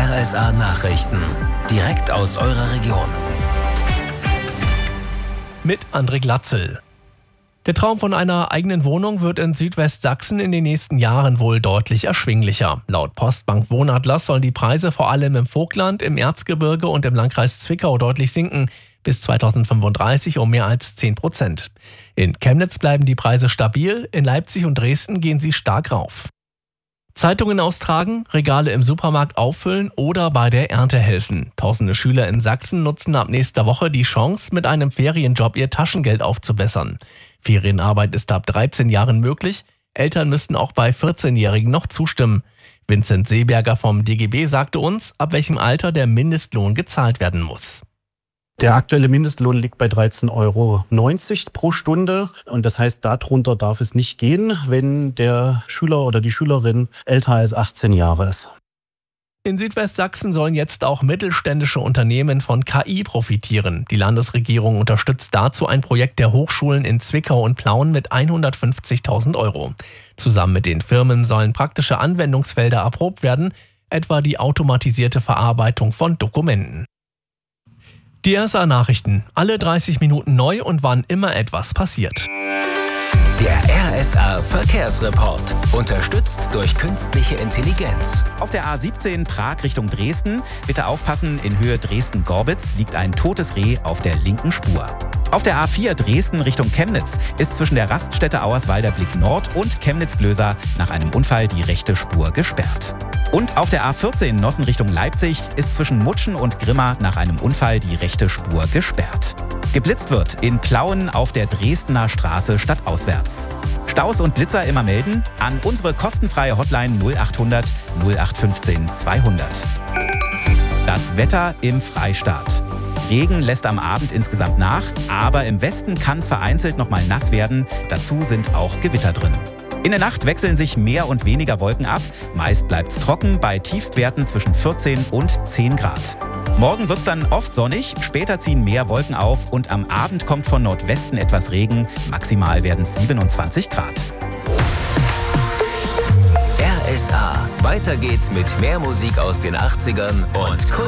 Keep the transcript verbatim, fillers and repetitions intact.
R S A-Nachrichten. Direkt aus eurer Region. Mit André Glatzel. Der Traum von einer eigenen Wohnung wird in Südwestsachsen in den nächsten Jahren wohl deutlich erschwinglicher. Laut Postbank Wohnatlas sollen die Preise vor allem im Vogtland, im Erzgebirge und im Landkreis Zwickau deutlich sinken, bis zweitausendfünfunddreißig um mehr als zehn Prozent. In Chemnitz bleiben die Preise stabil, in Leipzig und Dresden gehen sie stark rauf. Zeitungen austragen, Regale im Supermarkt auffüllen oder bei der Ernte helfen. Tausende Schüler in Sachsen nutzen ab nächster Woche die Chance, mit einem Ferienjob ihr Taschengeld aufzubessern. Ferienarbeit ist ab dreizehn Jahren möglich. Eltern müssten auch bei vierzehnjährigen noch zustimmen. Vincent Seeberger vom D G B sagte uns, ab welchem Alter der Mindestlohn gezahlt werden muss. Der aktuelle Mindestlohn liegt bei dreizehn Euro neunzig pro Stunde und das heißt, darunter darf es nicht gehen, wenn der Schüler oder die Schülerin älter als achtzehn Jahre ist. In Südwestsachsen sollen jetzt auch mittelständische Unternehmen von K I profitieren. Die Landesregierung unterstützt dazu ein Projekt der Hochschulen in Zwickau und Plauen mit hundertfünfzigtausend Euro. Zusammen mit den Firmen sollen praktische Anwendungsfelder erprobt werden, etwa die automatisierte Verarbeitung von Dokumenten. Die R S A-Nachrichten, alle dreißig Minuten neu und wann immer etwas passiert. Der R S A-Verkehrsreport, unterstützt durch künstliche Intelligenz. Auf der A siebzehn Prag Richtung Dresden, bitte aufpassen, in Höhe Dresden-Gorbitz liegt ein totes Reh auf der linken Spur. Auf der A vier Dresden Richtung Chemnitz ist zwischen der Raststätte Auerswalder Blick Nord und Chemnitz-Glöser nach einem Unfall die rechte Spur gesperrt. Und auf der A vierzehn Nossen Richtung Leipzig ist zwischen Mutschen und Grimma nach einem Unfall die rechte Spur gesperrt. Geblitzt wird in Plauen auf der Dresdner Straße stadtauswärts. Staus und Blitzer immer melden an unsere kostenfreie Hotline null achthundert null acht fünfzehn zweihundert. Das Wetter im Freistaat. Regen lässt am Abend insgesamt nach, aber im Westen kann es vereinzelt noch mal nass werden. Dazu sind auch Gewitter drin. In der Nacht wechseln sich mehr und weniger Wolken ab. Meist bleibt es trocken bei Tiefstwerten zwischen vierzehn und zehn Grad. Morgen wird es dann oft sonnig, später ziehen mehr Wolken auf und am Abend kommt von Nordwesten etwas Regen. Maximal werden es siebenundzwanzig Grad. R S A. Weiter geht's mit mehr Musik aus den achtzigern und Kult.